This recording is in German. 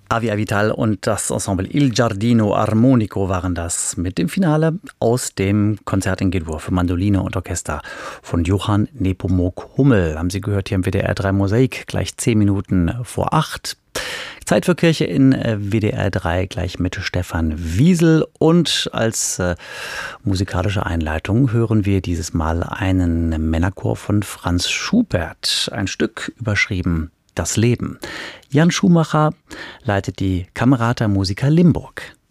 Avi Avital und das Ensemble Il Giardino Armonico waren das mit dem Finale aus dem Konzert in G-Dur für Mandoline und Orchester von Johann Nepomuk Hummel. Haben Sie gehört hier im WDR 3 Mosaik, gleich 10 Minuten vor 8. Zeit für Kirche in WDR 3, gleich mit Stefan Wiesel. Und als musikalische Einleitung hören wir dieses Mal einen Männerchor von Franz Schubert. Ein Stück überschrieben Das Leben. Jan Schumacher leitet die Camerata Musica Limburg.